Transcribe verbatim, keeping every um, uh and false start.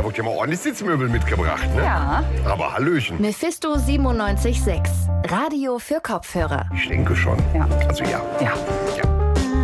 Da wird ja mal ordentlich Sitzmöbel mitgebracht, ne? Ja. Aber Hallöchen. Mephisto siebenundneunzig Komma sechs. Radio für Kopfhörer. Ich denke schon. Ja. Also ja. Ja. Ja.